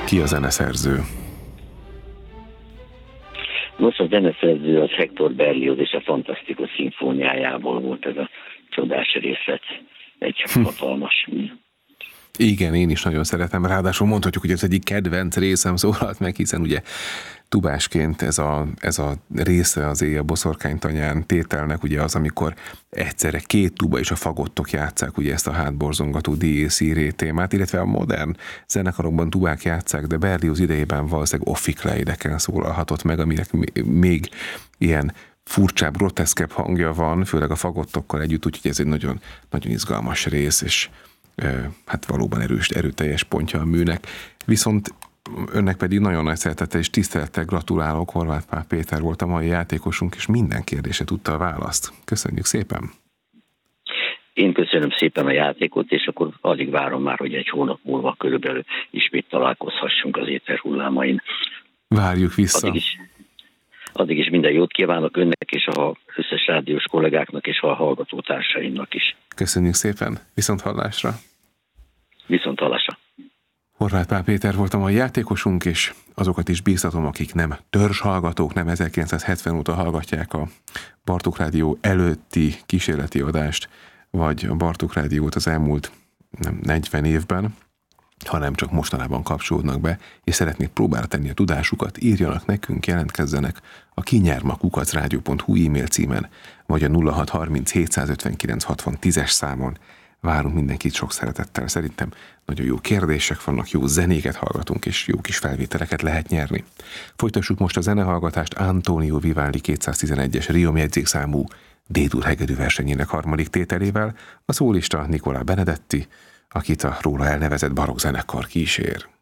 Ki a zeneszerző? Nos, a zeneszerző az Hector Berlioz és a Fantasztikus szimfóniájából volt ez a csodás részlet. Egy hatalmas mű. Igen, én is nagyon szeretem. Ráadásul mondhatjuk, hogy ez egyik kedvenc részem szólalt meg, hiszen ugye tubásként ez a része az Éjjel boszorkánytanyán tételnek ugye az, amikor egyszerre két tuba és a fagottok játsszák ugye ezt a hátborzongató diész íré témát, illetve a modern zenekarokban tubák játsszák, de Berlioz idejében valószínűleg offikleideken szólalhatott meg, aminek még ilyen furcsább, groteszkebb hangja van, főleg a fagottokkal együtt, úgyhogy ez egy nagyon, nagyon izgalmas rész, és hát valóban erőteljes pontja a műnek. Viszont önnek pedig nagyon nagy szeretettel és tisztelettel gratulálok, Horváth Pál Péter volt a mai játékosunk, és minden kérdésre tudta a választ. Köszönjük szépen! Én köszönöm szépen a játékot, és akkor alig várom már, hogy egy hónap múlva körülbelül ismét találkozhassunk az éter hullámain. Várjuk vissza! Addig is minden jót kívánok önnek, és az összes rádiós kollégáknak, és a hallgatótársaimnak is. Köszönjük szépen! Viszont hallásra! Viszont hallásra! Horváth Pál Péter volt a mai játékosunk, és azokat is bíztatom, akik nem törzshallgatók, nem 1970 óta hallgatják a Bartók Rádió előtti kísérleti adást, vagy a Bartók Rádiót az elmúlt 40 évben, hanem csak mostanában kapcsolódnak be, és szeretnék próbára tenni a tudásukat, írjanak nekünk, jelentkezzenek a kinyerma@radio.hu e-mail címen, vagy a 0630 759 60 10-es számon. Várunk mindenkit sok szeretettel. Szerintem nagyon jó kérdések vannak, jó zenéket hallgatunk, és jó kis felvételeket lehet nyerni. Folytassuk most a zenehallgatást Antonio Vivaldi 211-es Riom jegyzékszámú D-dur hegedű versenyének harmadik tételével, a szólista Nicola Benedetti, akit a róla elnevezett barokk zenekar kísér.